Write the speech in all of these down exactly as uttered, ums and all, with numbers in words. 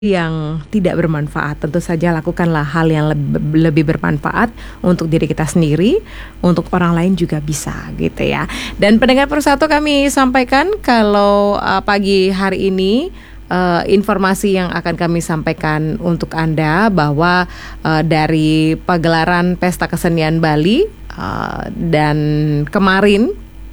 yang tidak bermanfaat. Tentu saja lakukanlah hal yang lebih, lebih bermanfaat untuk diri kita sendiri, untuk orang lain juga bisa gitu ya. Dan pendengar persatu kami sampaikan kalau uh, pagi hari ini uh, informasi yang akan kami sampaikan untuk Anda bahwa uh, dari pagelaran Pesta Kesenian Bali uh, dan kemarin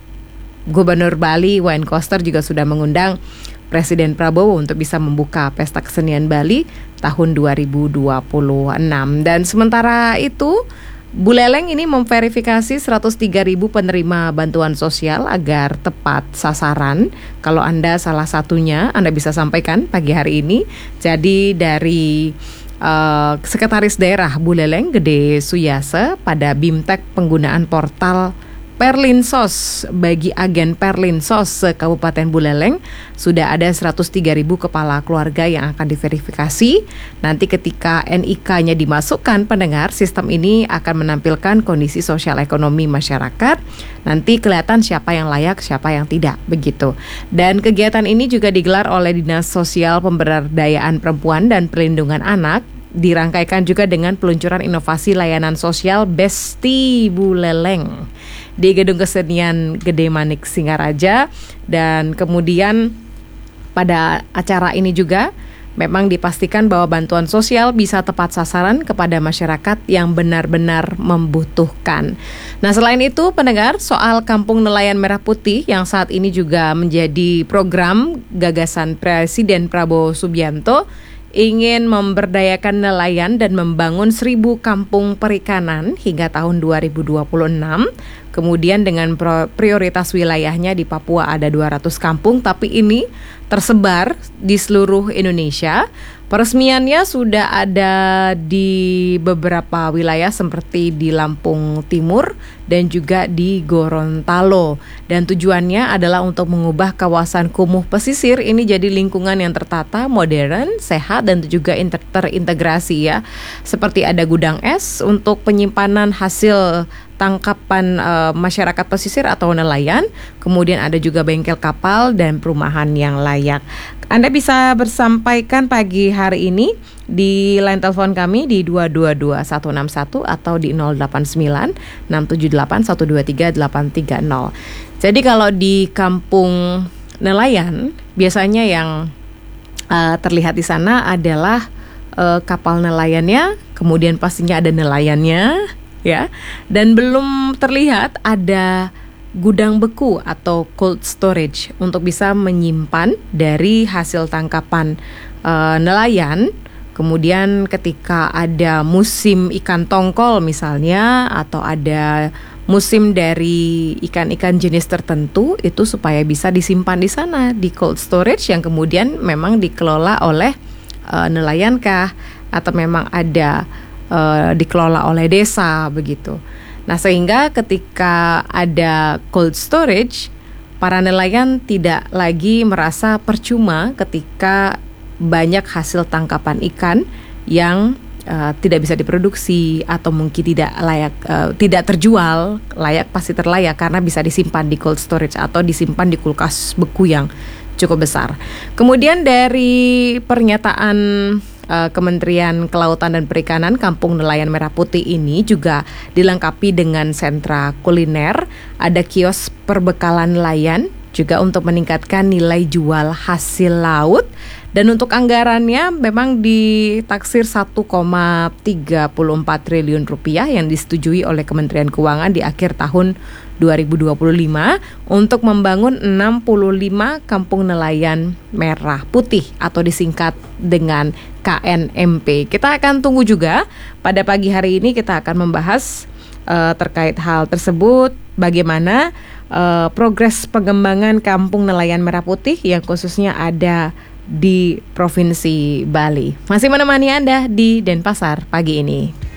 Gubernur Bali Wayne Koster juga sudah mengundang Presiden Prabowo untuk bisa membuka Pesta Kesenian Bali tahun dua ribu dua puluh enam. Dan sementara itu, Buleleng ini memverifikasi seratus tiga ribu penerima bantuan sosial agar tepat sasaran. Kalau Anda salah satunya, Anda bisa sampaikan pagi hari ini. Jadi dari uh, Sekretaris Daerah Buleleng Gede Suyase pada Bimtek penggunaan portal Perlinsos bagi agen Perlinsos se-Kabupaten Buleleng sudah ada seratus tiga ribu kepala keluarga yang akan diverifikasi. Nanti ketika N I K-nya dimasukkan, pendengar, sistem ini akan menampilkan kondisi sosial ekonomi masyarakat. Nanti kelihatan siapa yang layak, siapa yang tidak, begitu. Dan kegiatan ini juga digelar oleh Dinas Sosial Pemberdayaan Perempuan dan Perlindungan Anak. Dirangkaikan juga dengan peluncuran inovasi layanan sosial Besti Buleleng di Gedung Kesenian Gede Manik Singaraja. Dan kemudian pada acara ini juga memang dipastikan bahwa bantuan sosial bisa tepat sasaran kepada masyarakat yang benar-benar membutuhkan. Nah, selain itu, pendengar, soal Kampung Nelayan Merah Putih yang saat ini juga menjadi program gagasan Presiden Prabowo Subianto ingin memberdayakan nelayan dan membangun seribu kampung perikanan hingga tahun dua ribu dua puluh enam. Kemudian dengan prioritas wilayahnya di Papua ada dua ratus kampung, tapi ini tersebar di seluruh Indonesia. Peresmiannya sudah ada di beberapa wilayah seperti di Lampung Timur dan juga di Gorontalo. Dan tujuannya adalah untuk mengubah kawasan kumuh pesisir ini jadi lingkungan yang tertata, modern, sehat, dan juga inter- terintegrasi ya. Seperti ada gudang es untuk penyimpanan hasil tangkapan uh, masyarakat pesisir atau nelayan. Kemudian ada juga bengkel kapal dan perumahan yang layak. Anda bisa bersampaikan pagi hari ini di line telepon kami di dua dua dua satu enam satu atau di nol delapan sembilan enam tujuh delapan satu dua tiga delapan tiga nol. Jadi kalau di kampung nelayan biasanya yang uh, terlihat di sana adalah uh, kapal nelayannya, kemudian pastinya ada nelayannya ya, dan belum terlihat ada gudang beku atau cold storage untuk bisa menyimpan dari hasil tangkapan uh, nelayan. Kemudian ketika ada musim ikan tongkol misalnya, atau ada musim dari ikan-ikan jenis tertentu, itu supaya bisa disimpan di sana di cold storage yang kemudian memang dikelola oleh uh, nelayan kah, atau memang ada uh, dikelola oleh desa begitu. Nah, sehingga ketika ada cold storage, para nelayan tidak lagi merasa percuma ketika banyak hasil tangkapan ikan yang uh, tidak bisa diproduksi atau mungkin tidak layak, uh, tidak terjual. Layak pasti terlayak karena bisa disimpan di cold storage atau disimpan di kulkas beku yang cukup besar. Kemudian dari pernyataan Uh, Kementerian Kelautan dan Perikanan, Kampung Nelayan Merah Putih ini juga dilengkapi dengan sentra kuliner, ada kios perbekalan nelayan juga untuk meningkatkan nilai jual hasil laut. Dan untuk anggarannya memang ditaksir satu koma tiga empat triliun rupiah yang disetujui oleh Kementerian Keuangan di akhir tahun dua ribu dua puluh lima untuk membangun enam puluh lima kampung nelayan merah putih atau disingkat dengan K N M P. Kita akan tunggu juga pada pagi hari ini, kita akan membahas uh, terkait hal tersebut, bagaimana uh, progres pengembangan kampung nelayan merah putih yang khususnya ada di Provinsi Bali. Masih menemani Anda di Denpasar pagi ini.